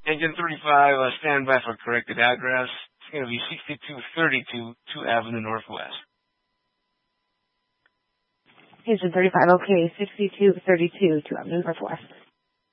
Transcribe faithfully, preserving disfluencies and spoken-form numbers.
Engine thirty-five, uh, stand by for corrected address. It's going to be sixty-two thirty-two, two Avenue Northwest. Engine thirty-five, okay, sixty-two thirty-two, two Avenue Northwest.